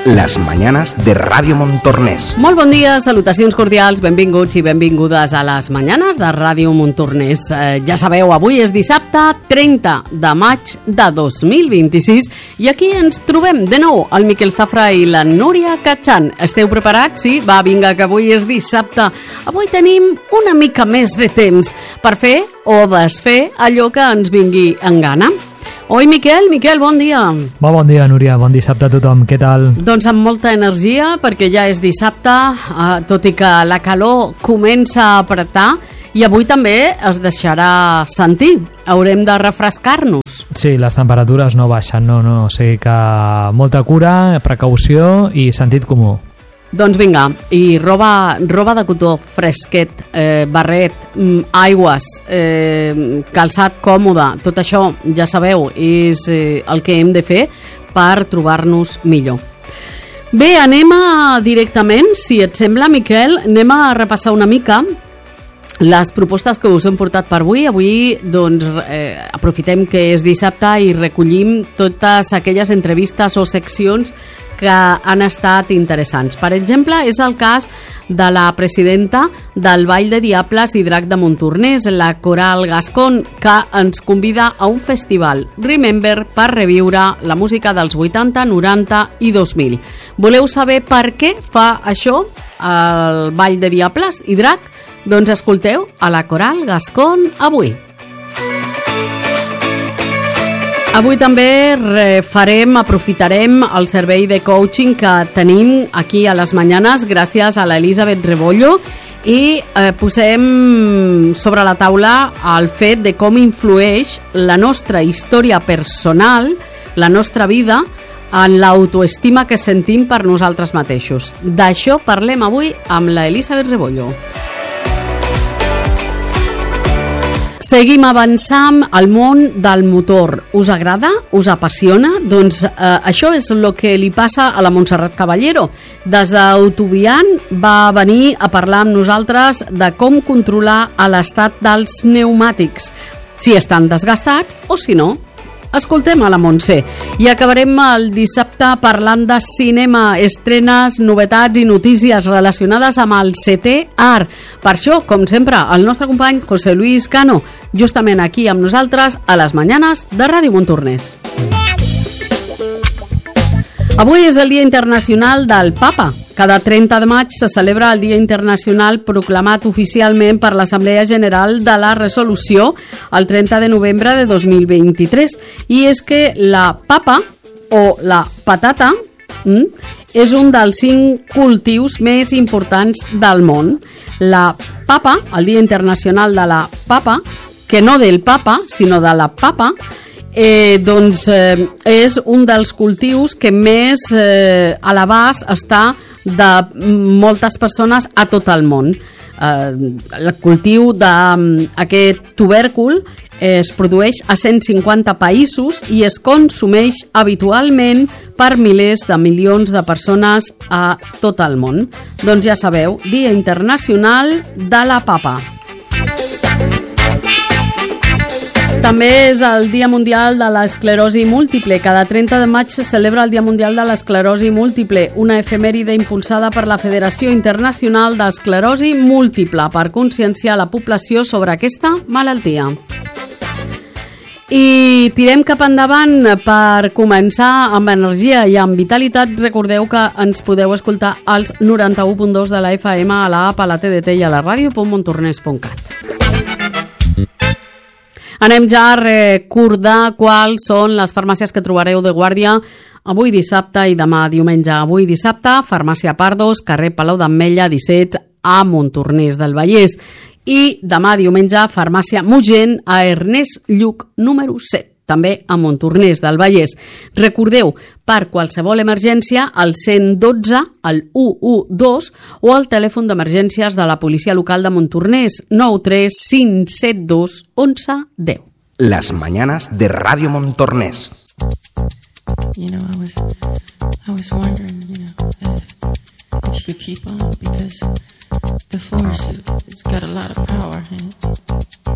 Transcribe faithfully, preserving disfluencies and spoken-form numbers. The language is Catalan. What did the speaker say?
las mañanas de Ràdio Montornès. Molt bon dia, salutacions cordials, benvinguts i benvingudes a les mañanes de Ràdio Montornès. Eh, ja sabeu, avui és dissabte trenta de maig de dos mil vint-i-sis i aquí ens trobem de nou el Miquel Zafra i la Núria Catxan. Esteu preparats? Sí? Va, vinga, que avui és dissabte. Avui tenim una mica més de temps per fer o desfer allò que ens vingui en gana. Oi, Miquel? Miquel, bon dia. Va, bon dia, Núria. Bon dissabte a tothom. Què tal? Doncs amb molta energia, perquè ja és dissabte, eh, tot i que la calor comença a apretar, i avui també es deixarà sentir. Haurem de refrescar-nos. Sí, les temperatures no baixen, no, no. O sigui que molta cura, precaució i sentit comú. Doncs vinga, i roba, roba de cotó fresquet, eh, barret, aigües, eh, calçat còmode, tot això, ja sabeu, és eh, el que hem de fer per trobar-nos millor. Bé, anem a directament, si et sembla, Miquel, anem a repassar una mica les propostes que us hem portat per avui. Avui doncs, eh, aprofitem que és dissabte i recollim totes aquelles entrevistes o seccions que han estat interessants. Per exemple, és el cas de la presidenta del Ball de Diables i Drac de Montornès, la Coral Gascon, que ens convida a un festival Remember per reviure la música dels vuitanta, noranta i dos mil. Voleu saber per què fa això el Ball de Diables i Drac? Doncs escolteu a la Coral Gascon avui. Avui també farem, aprofitarem el servei de coaching que tenim aquí a les mañanes gràcies a l'Elisabet Rebollo i eh, posem sobre la taula el fet de com influeix la nostra història personal, la nostra vida, en l'autoestima que sentim per nosaltres mateixos. D'això parlem avui amb l'Elisabet Rebollo. Seguim avançant al món del motor. Us agrada? Us apassiona? Doncs eh, això és el que li passa a la Montserrat Caballero. Des d'Autovian va venir a parlar amb nosaltres de com controlar l'estat dels pneumàtics, si estan desgastats o si no. Escoltem a la Montse i acabarem el dissabte parlant de cinema, estrenes, novetats i notícies relacionades amb el setè art. Per això, com sempre, el nostre company José Luis Cano, justament aquí amb nosaltres a les mañanes de Ràdio Montornès. Avui és el Dia Internacional del Papa. Cada trenta de maig se celebra el Dia Internacional proclamat oficialment per l'Assemblea General de la Resolució el trenta de novembre de dos mil vint-i-tres. I és que la papa o la patata mm, és un dels cinc cultius més importants del món. La papa, el Dia Internacional de la Papa, que no del papa, sinó de la papa, Eh, doncs eh, és un dels cultius que més eh, a l'abast està de moltes persones a tot el món. Eh, el cultiu d'aquest tubèrcul es produeix a cent cinquanta països i es consumeix habitualment per milers de milions de persones a tot el món. Doncs ja sabeu, Dia Internacional de la Papa. També és el Dia Mundial de l'Esclerosi Múltiple. Cada trenta de maig se celebra el Dia Mundial de l'Esclerosi Múltiple, una efemèride impulsada per la Federació Internacional d'Esclerosi Múltiple per conscienciar la població sobre aquesta malaltia. I tirem cap endavant per començar amb energia i amb vitalitat. Recordeu que ens podeu escoltar als noranta-u punt dos de la F M, a la app, a la T D T i a la ràdio punt montornès punt cat. Anem ja a recordar quals són les farmàcies que trobareu de guàrdia avui dissabte i demà diumenge. Avui dissabte, Farmàcia Pardos, carrer Palau d'Ametlla disset a Montornès del Vallès. I demà diumenge, Farmàcia Mugent a Ernest Lluch número set, també a Montornès del Vallès. Recordeu, per qualsevol emergència, el cent dotze, el u u dos o el telèfon d'emergències de la policia local de Montornès, nou tres cinc set dos onze deu. Las mañanas de Ràdio Montornès. You know, I was, I was wondering, you know, if, if you could keep on, because the force, it's got a lot of power in it.